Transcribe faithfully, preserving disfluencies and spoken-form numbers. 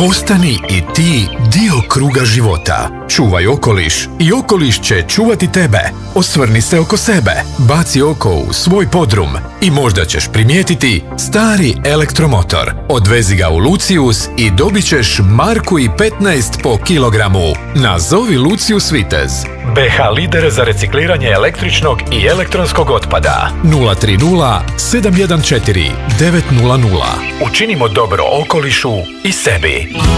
Postani i ti dio kruga života. Čuvaj okoliš i okoliš će čuvati tebe. Osvrni se oko sebe, baci oko u svoj podrum i možda ćeš primijetiti stari elektromotor. Odvezi ga u Lucius i dobit ćeš marku i petnaest po kilogramu. Nazovi Lucius Vitez. B H lider za recikliranje električnog i elektronskog otpada. nula tri nula sedam jedan četiri devet nula nula. Učinimo dobro okolišu i sebi.